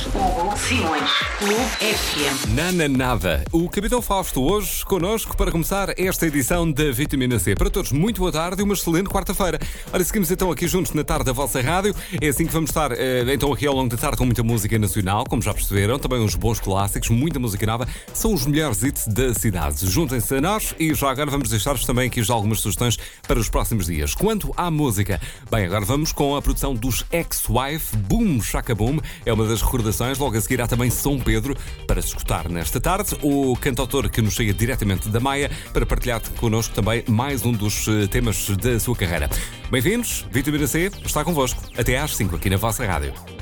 Hugo Simões, Clube FM. Nana nada. O Capitão Fausto hoje connosco para começar esta edição da Vitamina C. Para todos, muito boa tarde e uma excelente quarta-feira. Ora, seguimos então aqui juntos na tarde da vossa rádio. É assim que vamos estar então aqui ao longo da tarde com muita música nacional, como já perceberam. Também uns bons clássicos, muita música nova. São os melhores hits da cidade. Juntem-se a nós e já agora vamos deixar-vos também aqui já algumas sugestões para os próximos dias. Quanto à música, bem, agora vamos com a produção dos Ex-Wife, Boom Shaka Boom. É uma das recordações. Logo a seguir há também São Pedro para se escutar nesta tarde. O cantautor que nos chega diretamente da Maia para partilhar connosco também mais um dos temas da sua carreira. Bem-vindos, Vitamina C está convosco. Até às 5 aqui na vossa rádio.